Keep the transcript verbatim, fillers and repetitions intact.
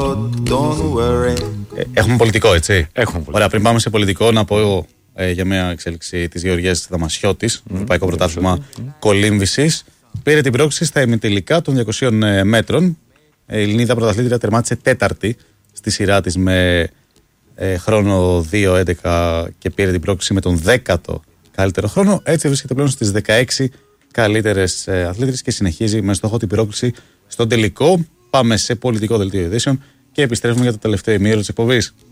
Ε, έχουμε πολιτικό, έτσι. Έχουμε πολιτικό. Ωραία, πριν πάμε σε πολιτικό, να πω ε, για μια εξέλιξη της Γεωργίας Δαμασιώτης, mm, Ευρωπαϊκό Πρωτάθλημα mm. Κολύμβησης. Πήρε την πρόκριση στα ημιτελικά των διακοσίων ε, μέτρων. Η Ελληνίδα πρωταθλήτρια τερμάτισε τέταρτη στη σειρά της με ε, χρόνο δύο έντεκα και πήρε την πρόκριση με τον δέκατο καλύτερο χρόνο. Έτσι βρίσκεται πλέον στις δεκαέξι καλύτερες ε, αθλήτριες και συνεχίζει με στόχο την πρόκριση στον τελικό. Πάμε σε πολιτικό δελτίο ειδήσεων και επιστρέφουμε για το τελευταίο ημίωρο της εκπομπής.